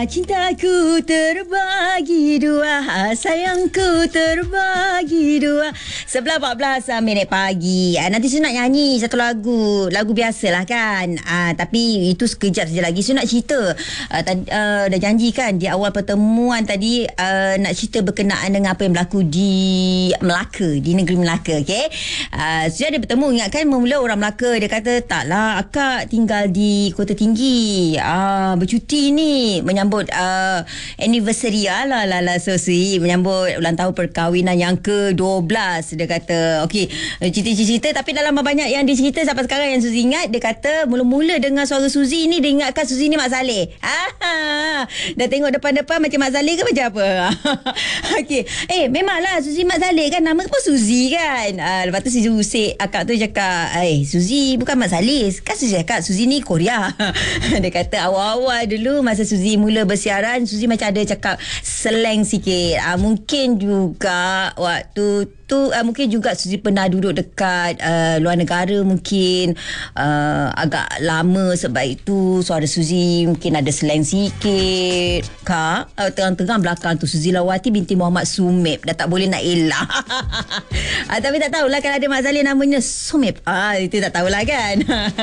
Cintaku terbagi dua, sayangku terbagi dua. 11:14 minit pagi. Nanti saya nak nyanyi satu lagu biasalah kan. Tapi itu sekejap saja lagi. Saya nak cerita. Dah janji kan di awal pertemuan tadi, nak cerita berkenaan dengan apa yang berlaku di Melaka, di negeri Melaka. Okay? Saya ada bertemu, ingatkan mula orang Melaka dia kata taklah akak tinggal di Kota Tinggi, bercuti ni menyambut anniversary so sweet, menyambut ulang tahun perkahwinan yang ke-12. Dia kata okey, cerita-cerita, tapi dalam banyak yang dia cerita sampai sekarang yang Suzy ingat, dia kata mula-mula dengar suara Suzy ni dia ingatkan Suzy ni Mak Saleh. Dah tengok depan-depan macam Mak Saleh ke macam apa? Okey, memanglah Suzy Mak Saleh kan, nama pun Suzy kan. Lepas tu Suzy usik akak tu, cakap Suzy bukan Mak Saleh kan. Suzy cakap Suzy ni Korea. Dia kata awal-awal dulu masa Suzy mula bersiaran, Suzy macam ada cakap slang sikit. Mungkin juga waktu tu mungkin juga Suzy pernah duduk dekat luar negara, mungkin agak lama, sebab itu suara Suzy mungkin ada slang sikit. Kak, tengah-tengah belakang tu Suzy Lawati binti Muhammad Sumip, dah tak boleh nak elak. Tapi tak tahulah kan ada Mak Saleh namanya Sumip. Itu tak tahulah kan.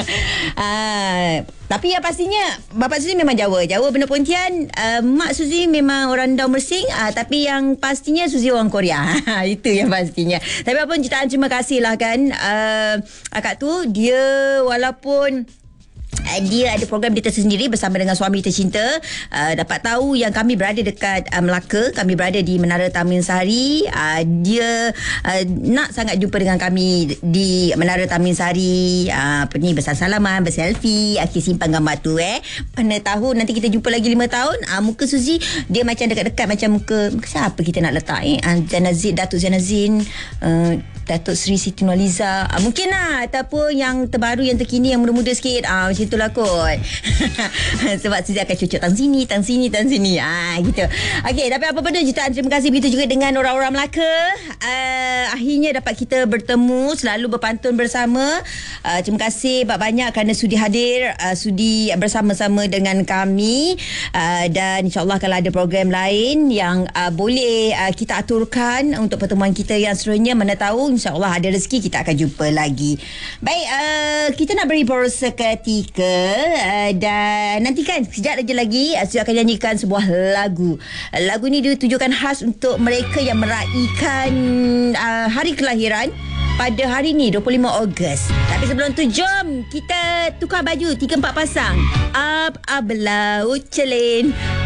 Tapi yang pastinya bapa Suzy memang Jawa benar Pontian. Mak Suzy memang orang Daun Mersing, tapi yang pastinya Suzy orang Korea. Itu yang pastinya. Tapi apa pun jutaan terima kasih lah kan. Akak tu dia walaupun dia ada program dia tersendiri bersama dengan suami tercinta, dapat tahu yang kami berada dekat Melaka, kami berada di Menara Tamin Sari. Dia nak sangat jumpa dengan kami di Menara Tamin Sari, ni bersalaman, berselfie, akhir simpan gambar tu. Mana tahu nanti kita jumpa lagi 5 tahun, muka Suzy dia macam dekat-dekat macam muka siapa kita nak letak Datuk Zainazin, Datuk Seri Siti Nurhaliza, mungkin lah, ataupun yang terbaru, yang terkini, yang muda-muda sikit, macam itulah kot. Sebab Suzy akan cucuk tang sini gitu. Okey, tapi apa benda jutaan terima kasih. Begitu juga dengan orang-orang Melaka, akhirnya dapat kita bertemu, selalu berpantun bersama. Terima kasih banyak kerana sudi hadir, sudi bersama-sama dengan kami, dan insyaAllah kalau ada program lain yang boleh kita aturkan untuk pertemuan kita yang seterusnya, mana tahu insyaAllah ada rezeki kita akan jumpa lagi. Baik, kita nak beri pause seketika, dan nantikan sekejap lagi saya akan nyanyikan sebuah lagu. Lagu ni ditujukan khas untuk mereka yang meraihkan hari kelahiran pada hari ni 25 Ogos. Tapi sebelum tu jom kita tukar baju 3-4 pasang. Up belau celin,